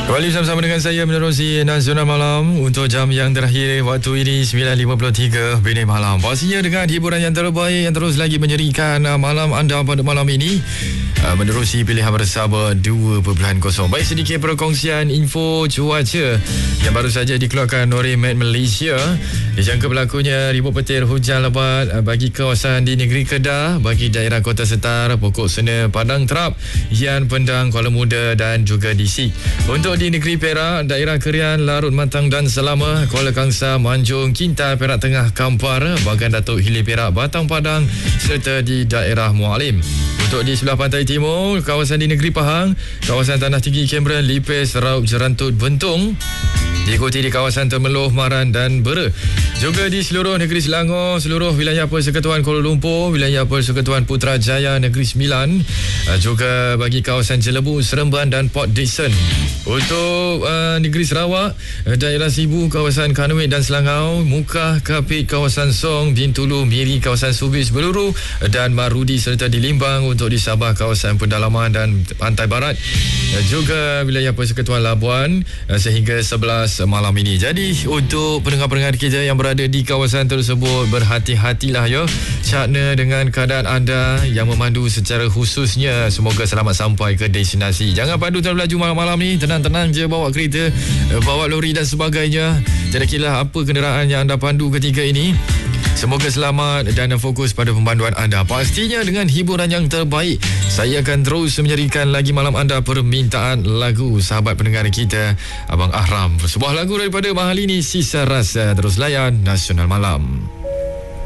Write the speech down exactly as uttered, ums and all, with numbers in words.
Kembali bersama dengan saya menerusi Nasional Malam untuk jam yang terakhir waktu ini sembilan lima puluh tiga Bini Malam. Pastinya dengan hiburan yang terbaik yang terus lagi menyerikan malam anda pada malam ini, menerusi pilihan bersama dua perpuluhan kosong. Baik, sedikit perkongsian info cuaca yang baru saja dikeluarkan oleh Met Malaysia. Dijangka berlakunya ribut petir hujan lebat bagi kawasan di negeri Kedah, bagi daerah Kota Setar, Pokok Sena, Padang Terap, Yan Pendang, Kuala Muda dan juga D C. Untuk di negeri Perak, daerah Kerian, Larut Matang dan Selama, Kuala Kangsar, Manjung, Kinta, Perak Tengah, Kampar, Bagan Datuk, Hilir Perak, Batang Padang serta di daerah Mualim. Untuk di sebelah pantai timur, kawasan di negeri Pahang, kawasan Tanah Tinggi, Cameron, Lipis, Raub, Jerantut, Bentong, diikuti di kawasan Temeloh, Maran dan Bera. Juga di seluruh negeri Selangor, seluruh wilayah Persekutuan Kuala Lumpur, wilayah Persekutuan Putrajaya Negeri Sembilan, juga bagi kawasan Jelebu, Seremban dan Port Dickson. Untuk uh, negeri Sarawak, daerah Sibu, kawasan Kanuit dan Selangau, Mukah, Kapit, kawasan Song, Bintulu, Miri, kawasan Subis, Beluru dan Marudi serta di Limbang. Untuk di Sabah, kawasan Pendalaman dan Pantai Barat, juga wilayah Persekutuan Labuan sehingga sebelas malam ini. Jadi untuk pendengar-pendengar kita yang berada di kawasan tersebut, berhati-hatilah ya, cakna dengan keadaan anda yang memandu secara khususnya. Semoga selamat sampai ke destinasi. Jangan pandu terlaju malam-malam ni, tenang-tenang je bawa kereta, bawa lori dan sebagainya. Jadi kira apa kenderaan yang anda pandu ketika ini, semoga selamat dan fokus pada pembanduan anda. Pastinya dengan hiburan yang terbaik, saya akan terus menyerikan lagi malam anda permintaan lagu sahabat pendengar kita, Abang Ahram. Sebuah lagu daripada Mahalini, Sisa Rasa. Terus layan Nasional Malam.